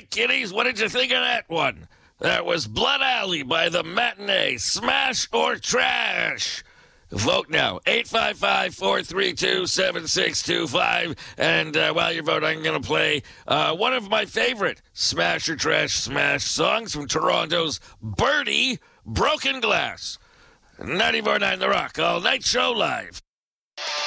right, kiddies, what did you think of that one? That was Blood Alley by The Matinee. Smash or trash? Vote now, 855-432-7625. And while you vote, I'm going to play one of my favorite Smash or Trash Smash songs from Toronto's Birdie, Broken Glass. 94.9 The Rock, all night show live.